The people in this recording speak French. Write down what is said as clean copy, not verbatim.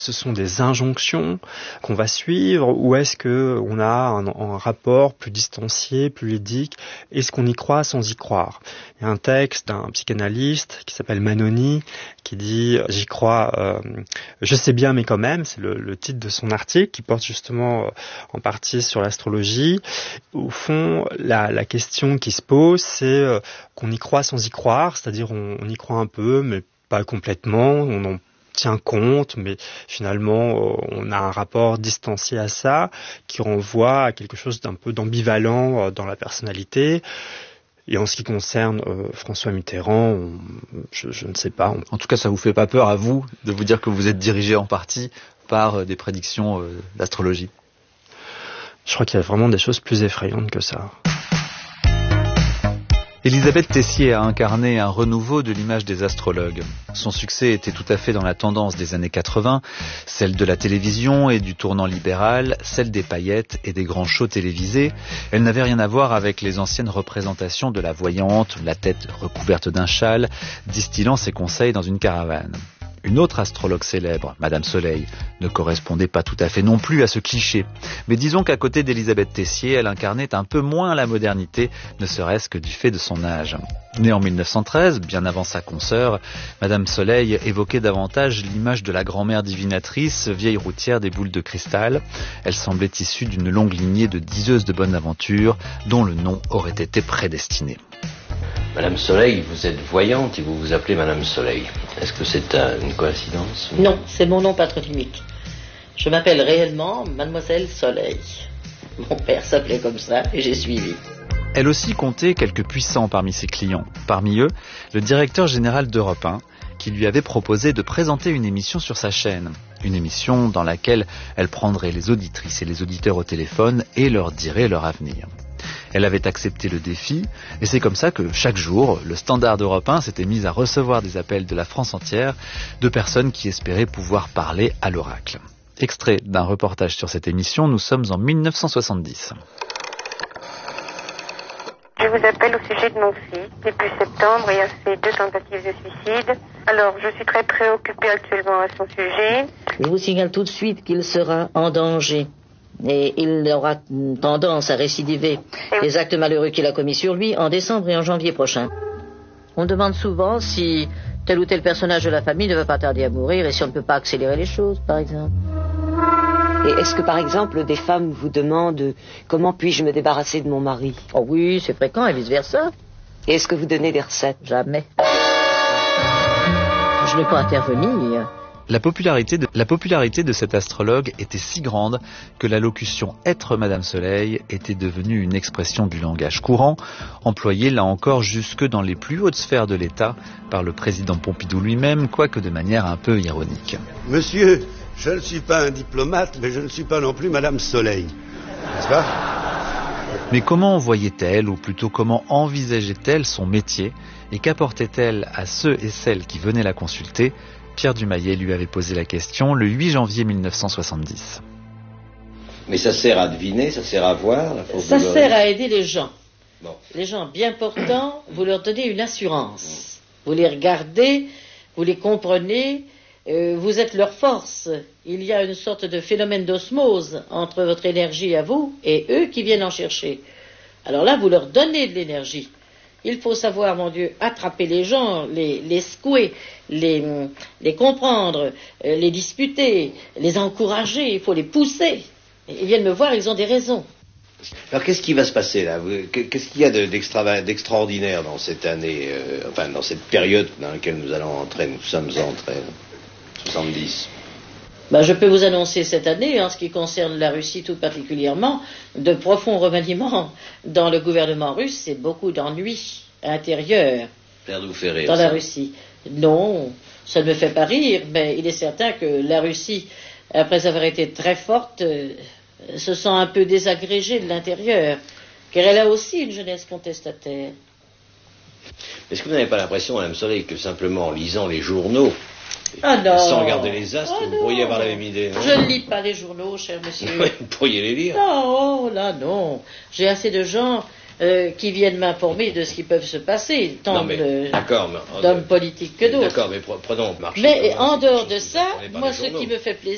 Ce sont des injonctions qu'on va suivre ou est-ce qu'on a un rapport plus distancié, plus ludique? Est-ce qu'on y croit sans y croire? Il y a un texte d'un psychanalyste qui s'appelle Manoni qui dit « J'y crois, je sais bien mais quand même », c'est le titre de son article qui porte justement en partie sur l'astrologie. Au fond, la question qui se pose, c'est qu'on y croit sans y croire, c'est-à-dire on y croit un peu mais pas complètement, on en tient compte, mais finalement on a un rapport distancié à ça qui renvoie à quelque chose d'un peu d'ambivalent dans la personnalité. Et en ce qui concerne François Mitterrand, je ne sais pas. En tout cas, ça vous fait pas peur à vous de vous dire que vous êtes dirigé en partie par des prédictions d'astrologie? Je crois qu'il y a vraiment des choses plus effrayantes que ça. Élisabeth Tessier a incarné un renouveau de l'image des astrologues. Son succès était tout à fait dans la tendance des années 80, celle de la télévision et du tournant libéral, celle des paillettes et des grands shows télévisés. Elle n'avait rien à voir avec les anciennes représentations de la voyante, la tête recouverte d'un châle, distillant ses conseils dans une caravane. Une autre astrologue célèbre, Madame Soleil, ne correspondait pas tout à fait non plus à ce cliché. Mais disons qu'à côté d'Élisabeth Tessier, elle incarnait un peu moins la modernité, ne serait-ce que du fait de son âge. Née en 1913, bien avant sa consoeur, Madame Soleil évoquait davantage l'image de la grand-mère divinatrice, vieille routière des boules de cristal. Elle semblait issue d'une longue lignée de diseuses de bonne aventure, dont le nom aurait été prédestiné. Madame Soleil, vous êtes voyante et vous vous appelez Madame Soleil. Est-ce que c'est une coïncidence? Non, c'est mon nom patronymique. Je m'appelle réellement Mademoiselle Soleil. Mon père s'appelait comme ça et j'ai suivi. Elle aussi comptait quelques puissants parmi ses clients. Parmi eux, le directeur général d'Europe 1, qui lui avait proposé de présenter une émission sur sa chaîne. Une émission dans laquelle elle prendrait les auditrices et les auditeurs au téléphone et leur dirait leur avenir. Elle avait accepté le défi, et c'est comme ça que chaque jour, le Standard d'Europe 1 s'était mis à recevoir des appels de la France entière de personnes qui espéraient pouvoir parler à l'oracle. Extrait d'un reportage sur cette émission, nous sommes en 1970. Je vous appelle au sujet de mon fils. Depuis septembre, il a fait 2 tentatives de suicide. Alors, je suis très préoccupée actuellement à son sujet. Je vous signale tout de suite qu'il sera en danger. Et il aura tendance à récidiver les actes malheureux qu'il a commis sur lui en décembre et en janvier prochain. On demande souvent si tel ou tel personnage de la famille ne va pas tarder à mourir et si on ne peut pas accélérer les choses, par exemple. Et est-ce que, par exemple, des femmes vous demandent « Comment puis-je me débarrasser de mon mari ?» Oh oui, c'est fréquent et vice-versa. Et est-ce que vous donnez des recettes? Jamais. Je n'ai pas intervenir. La popularité de cet astrologue était si grande que la locution « être Madame Soleil » était devenue une expression du langage courant, employée là encore jusque dans les plus hautes sphères de l'État par le président Pompidou lui-même, quoique de manière un peu ironique. Monsieur, je ne suis pas un diplomate, mais je ne suis pas non plus Madame Soleil. N'est-ce pas? Mais comment voyait-elle, ou plutôt comment envisageait-elle son métier, et qu'apportait-elle à ceux et celles qui venaient la consulter? Pierre Dumayet lui avait posé la question le 8 janvier 1970. Mais ça sert à deviner, ça sert à voir? Ça sert à aider les gens. Bon. Les gens bien portants, vous leur donnez une assurance. Vous les regardez, vous les comprenez, vous êtes leur force. Il y a une sorte de phénomène d'osmose entre votre énergie à vous et eux qui viennent en chercher. Alors là, vous leur donnez de l'énergie. Il faut savoir, mon Dieu, attraper les gens, les secouer, les comprendre, les disputer, les encourager, il faut les pousser. Ils viennent me voir, ils ont des raisons. Alors qu'est-ce qui va se passer là? Qu'est-ce qu'il y a d'extraordinaire dans cette année, dans cette période dans laquelle nous sommes entrés, 70? Je peux vous annoncer cette année, en ce qui concerne la Russie tout particulièrement, de profonds remaniements dans le gouvernement russe et beaucoup d'ennuis intérieurs dans la Russie. Non, ça ne me fait pas rire, mais il est certain que la Russie, après avoir été très forte, se sent un peu désagrégée de l'intérieur, car elle a aussi une jeunesse contestataire. Est-ce que vous n'avez pas l'impression, Madame Soleil, que simplement en lisant les journaux, non. Sans regarder les astres, vous pourriez avoir la même idée? Je ne lis pas les journaux, cher monsieur. Vous pourriez les lire. Non, là non. J'ai assez de gens qui viennent m'informer de ce qui peut se passer, tant d'hommes politiques que d'autres. D'accord, mais prenons marché. Mais en dehors de ça, moi ce qui me fait plaisir,